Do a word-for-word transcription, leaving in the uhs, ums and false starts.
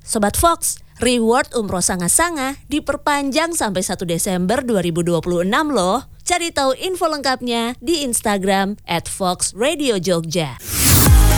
Sobat Fox, reward umroh Sanga-Sanga diperpanjang sampai satu Desember dua ribu dua puluh enam loh. Cari tahu info lengkapnya di Instagram at fox radio jogja.